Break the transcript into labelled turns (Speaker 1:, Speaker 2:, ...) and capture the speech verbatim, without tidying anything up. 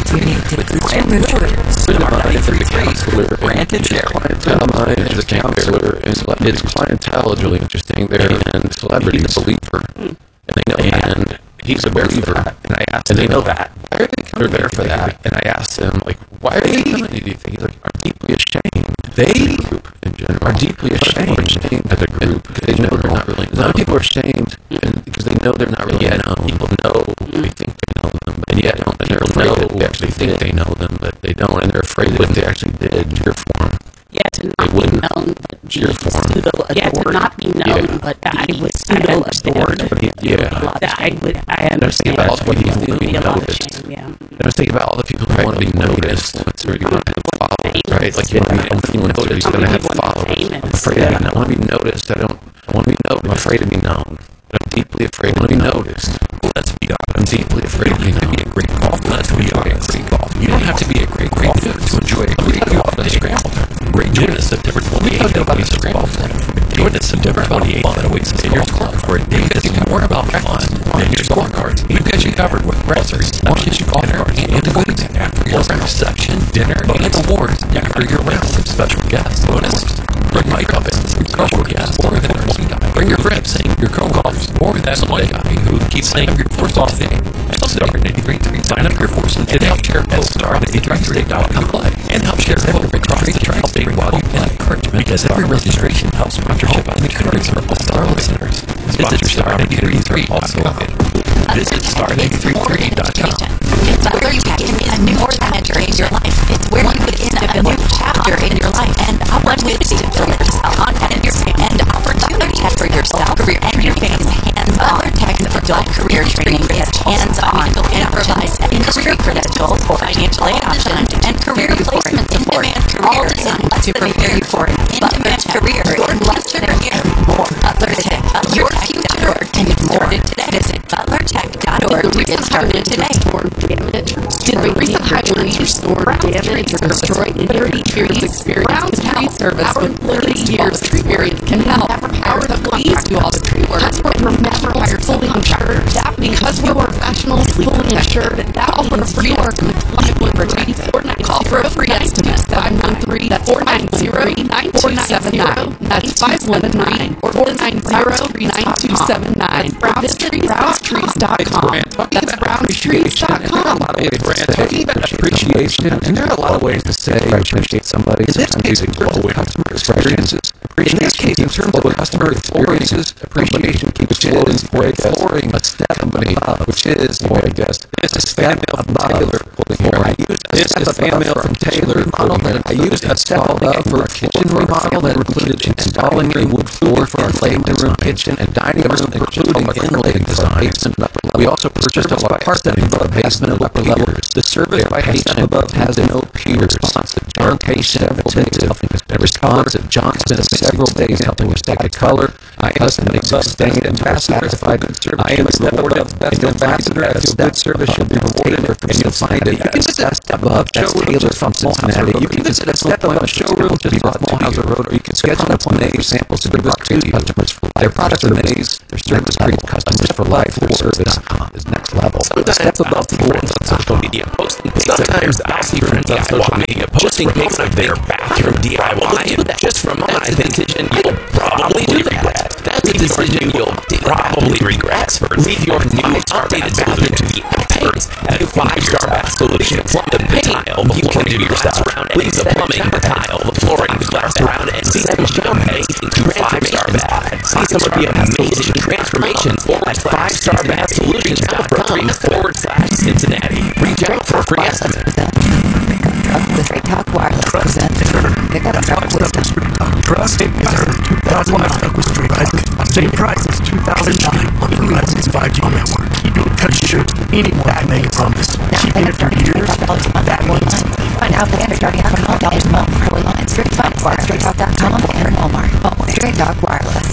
Speaker 1: You need to move
Speaker 2: If it's a counselor, granted clientele, mine is a counselor, and his clientele is really interesting. They're and celebrities, a believer, and they know and he's a believer, and I asked, and they know that. Why are they coming there for that? And I asked them, like, why are they coming? Do you think he's like, are deeply ashamed? They group in general are deeply ashamed as a group because they know they're not really. A lot of people are ashamed because they know they're not really known. People know they think they know them, and yet don't. And they're afraid that they actually think they know them, but they don't, and they're afraid that if they actually did cheer for them.
Speaker 3: Yeah, to not be known, but be pseudo yeah, to not be known, yeah. but that I would pseudo adored.
Speaker 2: Yeah,
Speaker 3: that I would. I understand.
Speaker 2: About all the people who
Speaker 3: be
Speaker 2: be
Speaker 3: a lot of
Speaker 2: noticed.
Speaker 3: shame. Yeah.
Speaker 2: I was thinking about all the people who want to be noticed. What's where you want to have followers, right? Like you want to be influenced. You're going to have followers. I'm afraid. I don't want to be noticed. I don't. I want to be known. I'm afraid to be known. I'm deeply afraid to be noticed. Let's be honest. I'm deeply afraid to be known. Be a great golfer. Let's be honest. Great golfer. You don't have to be a great golfer to enjoy a great golf day. Great join us September twenty-eighth at Waste Golf. Join us September twenty-eighth at Waste Golf for a day that's more about fun than your scorecards. We've got you covered with breakfast, lunches, golf cards, and the goodies after your reception, dinner, and awards after your round. Special guests, bonus. Bring my Robbins, your co guest, more than one guy. Bring your friends, saying your co-golfers, more than one guy who keeps saying your force all day. Star ninety-three point three. Sign up your force and help share at star ninety-three point three dot com play and help share every across the trial state while you play. Encouragement because every registration helps sponsorship and encourages our star listeners. Visit star ninety-three point three also. Visit star ninety-three point three dot com.
Speaker 1: It's where you can a new chapter in your life. It's where you begin a new chapter in your life and opportunity to build yourself confidence and opportunity for yourself, career and your family. Hands-on Tech adult career training is hands-on and provides industry credentials, financial aid options, and career placement support. All designed to prepare you for an in-demand career in less than a year. More Butler Tech. Your future can be started today. Visit butler tech dot org to get started today.
Speaker 4: Did the recent highway restore damage or destroy thirty years experience? Brown's Tree Service with thirty years experience can help. Power the please do all the tree work. That's where we're never hired fully insured. That because we're professionals, fully insured, and that all for free estimate. Call for a free estimate. five one three, four nine zero, nine two seven nine. That's five one three, four nine zero, nine two seven nine. Visit browns trees dot com. That's browns trees dot com.
Speaker 2: Talking about appreciation, and there are a lot of ways to say I appreciate somebody. In this case, in terms of customer experiences, in this case, in terms of customer experiences, appreciation keeps flooring a step company up, which is, boy, I guess, this is fan mail from Taylor. I used this is fan mail from Taylor. I used a step up for a kitchen remodel that included installing a wood floor for our living room, kitchen, and dining room, including inlaid designs. We also purchased a parts that above basement and upper level. The service by Hasten above has no peers. Responsive John Patient responsive John spent several days helping us take a color. I am an sustained ambassador. I am a step above best ambassador. As good service should be rewarded, and you'll find it. You can visit a step above. That's Taylor from Cincinnati. You can visit a step above showroom just off Mulhauser Road, or you can schedule an appointment for samples to be brought to you. Customers for life. Their products are amazing. Their service treats customers for life. Their service is next level. Step above
Speaker 5: friends on social media posting. Sometimes I see friends on social media posting pics of their bathroom D I Y, and just from my vintage, and you'll probably do that. That's a decision you'll probably regret. Leave your new updated bathroom to the experts at a five-star bath solution. From the tile, you can do yourself. Leave the plumbing, the tile, the flooring, the glass around, and see some champagne into five-star bath. See some of the amazing transformations at five-star bath solutions dot com forward slash Cincinnati. Reach out for a free estimate.
Speaker 1: The Straight Talk Wireless presents Pick Up Truck Wisdom.
Speaker 6: Trust it, two thousand five with Straight Talk. Same price as two thousand nine on the Verizon's five G network. You don't cut shirts anymore. I make a promise. Keep it for years. That means.
Speaker 1: Find out that starting at one dollars a month for four lines. Straight Talk Wireless. Straight Talk dot com and Walmart. Straight Talk Wireless.